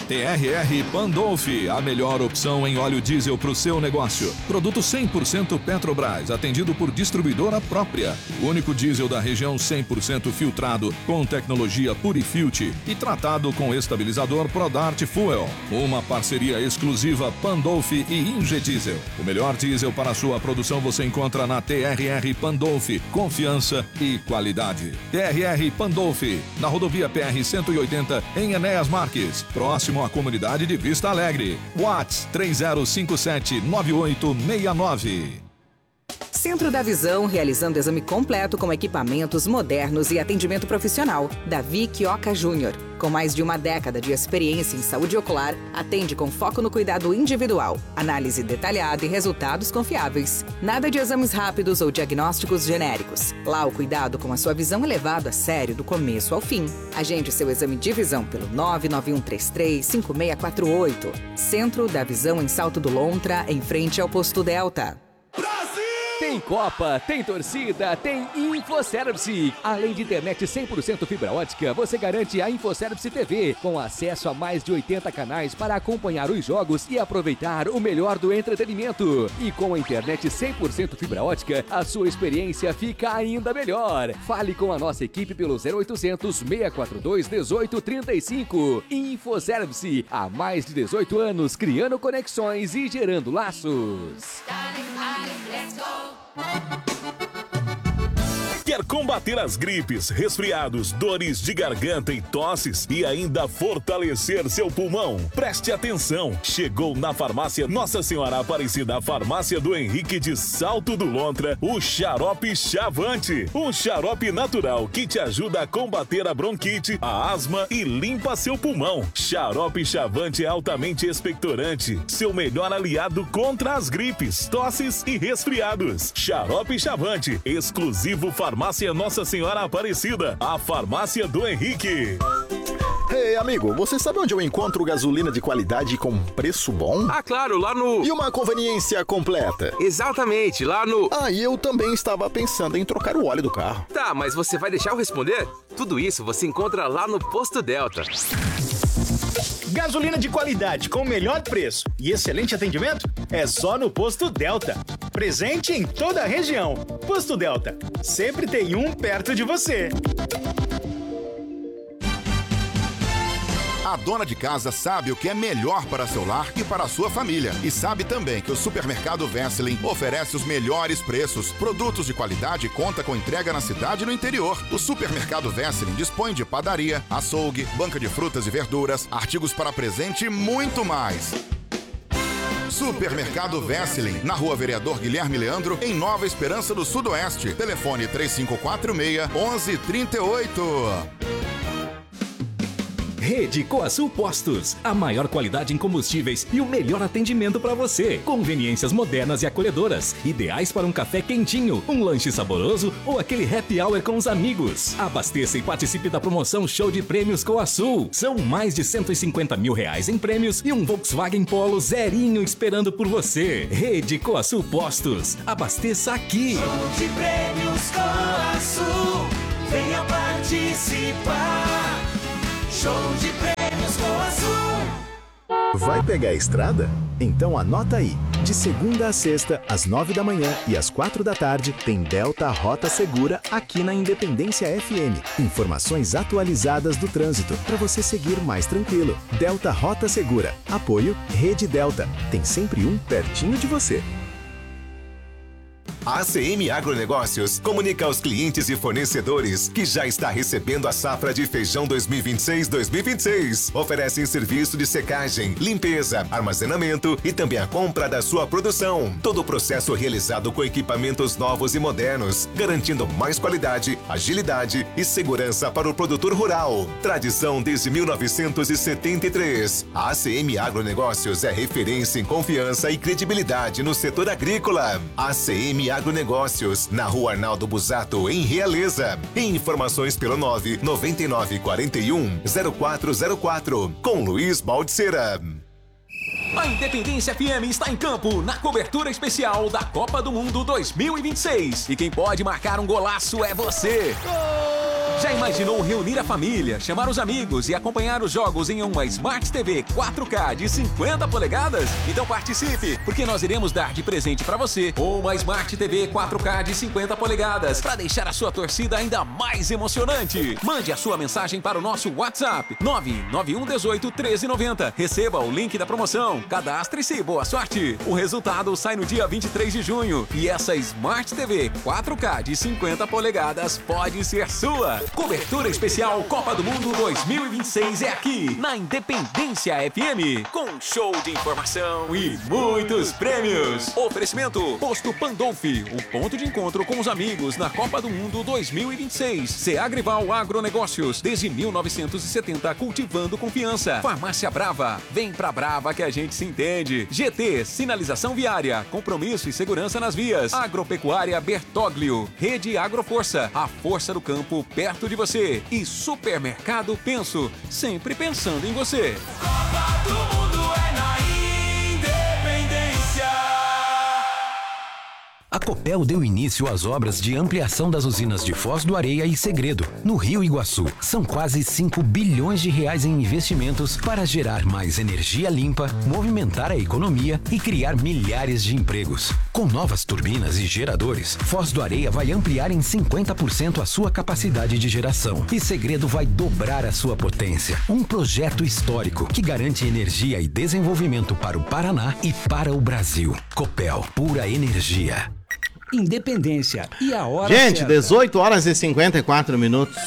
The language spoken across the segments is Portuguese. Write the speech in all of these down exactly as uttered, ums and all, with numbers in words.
T R R Pandolfi, a melhor opção em óleo diesel para o seu negócio. Produto cem por cento Petrobras, atendido por distribuidora própria. O único diesel da região cem por cento filtrado com tecnologia Purifilt e tratado com estabilizador Prodart Fuel. Uma parceria exclusiva Pandolfi e Ingediesel. O melhor diesel para a sua produção você encontra na T R R Pandolfi. Confiança e qualidade. T R R Pandolfi, na rodovia P R cento e oitenta, em Enéas Marques, próximo à comunidade de Vista Alegre. WhatsApp três zero cinco sete nove oito seis nove. Centro da Visão, realizando exame completo com equipamentos modernos e atendimento profissional. Davi Quioca Júnior, com mais de uma década de experiência em saúde ocular, atende com foco no cuidado individual, análise detalhada e resultados confiáveis. Nada de exames rápidos ou diagnósticos genéricos. Lá o cuidado com a sua visão é levado a sério do começo ao fim. Agende seu exame de visão pelo nove nove um três três cinco seis quatro oito. Centro da Visão em Salto do Lontra, em frente ao Posto Delta. Tem Copa, tem torcida, tem Infoservice. Além de internet cem por cento fibra ótica, você garante a Infoservice T V, com acesso a mais de oitenta canais para acompanhar os jogos e aproveitar o melhor do entretenimento. E com a internet cem por cento fibra ótica, a sua experiência fica ainda melhor. Fale com a nossa equipe pelo zero oitocentos, seis quatro dois, um oito três cinco. Infoservice, há mais de dezoito anos, criando conexões e gerando laços. Quer combater as gripes, resfriados, dores de garganta e tosses e ainda fortalecer seu pulmão? Preste atenção! Chegou na farmácia Nossa Senhora Aparecida, a farmácia do Henrique de Salto do Lontra, o Xarope Chavante. Um xarope natural que te ajuda a combater a bronquite, a asma e limpa seu pulmão. Xarope Chavante é altamente expectorante, seu melhor aliado contra as gripes, tosses e resfriados. Xarope Chavante, exclusivo farmácia Farmácia Nossa Senhora Aparecida, a farmácia do Henrique. Ei, amigo, você sabe onde eu encontro gasolina de qualidade com preço bom? Ah, claro, lá no... E uma conveniência completa. Exatamente, lá no... Ah, e eu também estava pensando em trocar o óleo do carro. Tá, mas você vai deixar eu responder? Tudo isso você encontra lá no Posto Delta. Gasolina de qualidade com o melhor preço e excelente atendimento é só no Posto Delta. Presente em toda a região. Posto Delta, sempre tem um perto de você. A dona de casa sabe o que é melhor para seu lar e para a sua família. E sabe também que o Supermercado Wesseling oferece os melhores preços, produtos de qualidade e conta com entrega na cidade e no interior. O Supermercado Wesseling dispõe de padaria, açougue, banca de frutas e verduras, artigos para presente e muito mais. Supermercado Wesseling, na Rua Vereador Guilherme Leandro, em Nova Esperança do Sudoeste. Telefone três cinco quatro seis, um um três oito. Rede Coasul Postos, a maior qualidade em combustíveis e o melhor atendimento para você. Conveniências modernas e acolhedoras, ideais para um café quentinho, um lanche saboroso ou aquele happy hour com os amigos. Abasteça e participe da promoção Show de Prêmios Coasul. São mais de cento e cinquenta mil reais em prêmios e um Volkswagen Polo zerinho esperando por você. Rede Coasul Postos, abasteça aqui. Show de Prêmios Coasul, venha participar. Show de Prêmios Coasul. Vai pegar a estrada? Então anota aí. De segunda a sexta, às nove da manhã e às quatro da tarde, tem Delta Rota Segura aqui na Independência F M. Informações atualizadas do trânsito para você seguir mais tranquilo. Delta Rota Segura. Apoio Rede Delta. Tem sempre um pertinho de você. A A C M Agronegócios comunica aos clientes e fornecedores que já está recebendo a safra de feijão dois mil e vinte e seis dois mil e vinte e seis. Oferecem serviço de secagem, limpeza, armazenamento e também a compra da sua produção. Todo o processo realizado com equipamentos novos e modernos, garantindo mais qualidade, agilidade e segurança para o produtor rural. Tradição desde mil novecentos e setenta e três. A A C M Agronegócios é referência em confiança e credibilidade no setor agrícola. A C M Agronegócios, na Rua Arnaldo Busato, em Realeza. Informações pelo nove nove nove quatro um zero quatro zero quatro, com Luiz Baldiceira. A Independência F M está em campo na cobertura especial da Copa do Mundo dois mil e vinte e seis. E quem pode marcar um golaço é você. Gol! Já imaginou reunir a família, chamar os amigos e acompanhar os jogos em uma Smart T V quatro K de cinquenta polegadas? Então participe, porque nós iremos dar de presente para você uma Smart T V quatro K de cinquenta polegadas para deixar a sua torcida ainda mais emocionante. Mande a sua mensagem para o nosso WhatsApp nove nove um um oito treze noventa. Receba o link da promoção, cadastre-se e boa sorte. O resultado sai no dia vinte e três de junho e essa Smart T V quatro K de cinquenta polegadas pode ser sua. Cobertura especial Copa do Mundo dois mil e vinte e seis é aqui, na Independência F M, com show de informação e muitos prêmios. Oferecimento Posto Pandolfi, o ponto de encontro com os amigos na Copa do Mundo dois mil e vinte e seis. Seagrival Agronegócios, desde mil novecentos e setenta, cultivando confiança. Farmácia Brava, vem pra Brava que a gente se entende. G T, sinalização viária, compromisso e segurança nas vias. Agropecuária Bertoglio, Rede Agroforça, a força do campo perto de você. E Supermercado Penso, sempre pensando em você. Copa do Mundo é na Independência. A Copel deu início às obras de ampliação das usinas de Foz do Areia e Segredo, no Rio Iguaçu. São quase cinco bilhões de reais em investimentos para gerar mais energia limpa, movimentar a economia e criar milhares de empregos. Com novas turbinas e geradores, Foz do Areia vai ampliar em cinquenta por cento a sua capacidade de geração e Segredo vai dobrar a sua potência. Um projeto histórico que garante energia e desenvolvimento para o Paraná e para o Brasil. Copel, pura energia. Independência e a hora Gente, certa. dezoito horas e cinquenta e quatro minutos.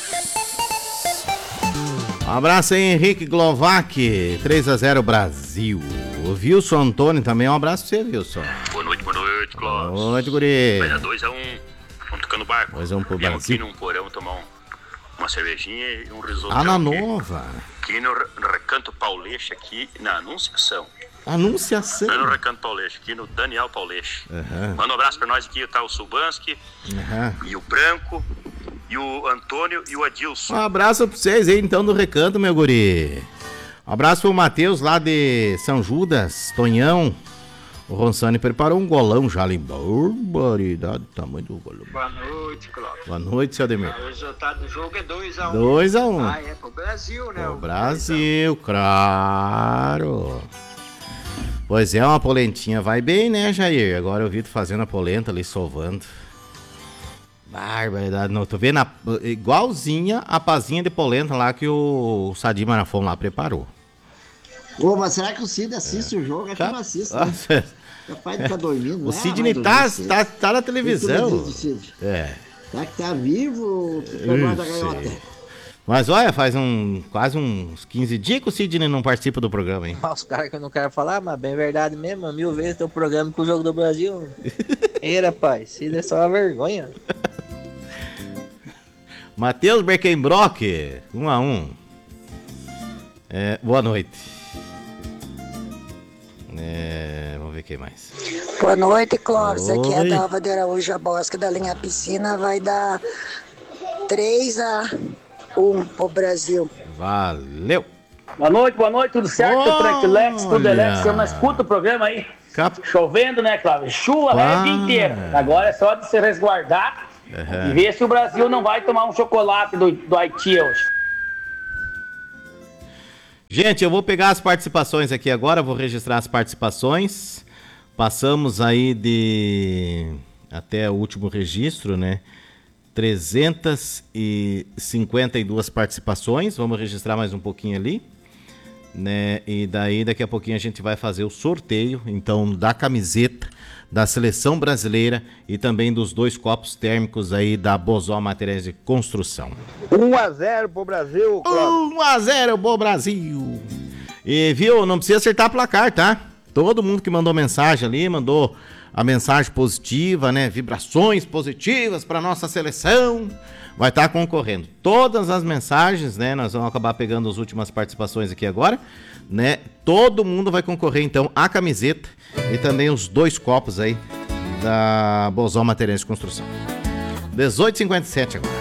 Um abraço aí, Henrique Glovac, três a zero Brasil. O Wilson Antônio também, um abraço pra você, Wilson. Boa noite, boa noite, Clóvis. Boa noite, guri. Vai dar dois a um, vamos tocando barco. dois a um pro Viemos Brasil. aqui num porão tomar um, uma cervejinha e um risoto. Ah, na Nova. Aqui no Recanto Pauleixo, aqui na Anunciação. Anunciação. Não é no Recanto Pauleixo, aqui no Daniel Pauleixo. Uhum. Manda um abraço pra nós aqui, tá o Subanski, Uhum. e o Branco, e o Antônio e o Adilson. Um abraço pra vocês aí, então, do Recanto, meu guri. Um abraço pro Matheus, lá de São Judas, Tonhão. O Ronsani preparou um golão já ali. Barbaridade, tamanho do golão. Boa noite, Cláudio. Boa noite, seu Ademir. O resultado do jogo é dois a um. dois a um. Ah, é pro Brasil, né? O Brasil, claro. Pois é, uma polentinha vai bem, né, Jair? Agora eu vi tu fazendo a polenta ali, sovando. Barbaridade, não. Tô vendo a, igualzinha a pazinha de polenta lá que o Sadi Marafon lá preparou. Ô, mas será que o Cid assiste é. o jogo? Acho que não assiste, né? Capaz de estar dormindo, O né? Sidney tá, tá, tá na televisão. É. Será que tá vivo? Eu da ganhota. Mas olha, faz um, quase uns quinze dias que o Sidney não participa do programa, hein? Os caras que eu não quero falar, mas bem verdade mesmo, mil vezes teu programa com o Jogo do Brasil. Ei, rapaz, Sidney é só uma vergonha. Matheus Berkenbrock, um a um. É, boa noite. É, vamos ver quem mais. Boa noite, Clóvis. Aqui é Oi. a Dalva de Araújo Bosque da linha Piscina. Vai dar três a um pro Brasil. Valeu. Boa noite, boa noite, tudo certo? Tranquilex, tudo Olha. Elex, eu não escuto o programa aí. Cap... Chovendo, né, Cláudio? Chuva né, o dia inteiro. Agora é só de se resguardar Uhum. e ver se o Brasil não vai tomar um chocolate do, do Haiti hoje. Gente, eu vou pegar as participações aqui agora, vou registrar as participações. Passamos aí de até o último registro, né? trezentas e cinquenta e duas participações. Vamos registrar mais um pouquinho ali, né? E daí daqui a pouquinho a gente vai fazer o sorteio, então, da camiseta da seleção brasileira e também dos dois copos térmicos aí da Bozó Materiais de Construção. um a zero pro Brasil, Cláudio. um a zero pro Brasil. E viu, não precisa acertar placar, tá? Todo mundo que mandou mensagem ali, mandou a mensagem positiva, né? Vibrações positivas para nossa seleção. Vai estar concorrendo. Todas as mensagens, né? Nós vamos acabar pegando as últimas participações aqui agora, né? Todo mundo vai concorrer, então, à camiseta e também os dois copos aí da Bozó Materiais de Construção. dezoito e cinquenta e sete agora.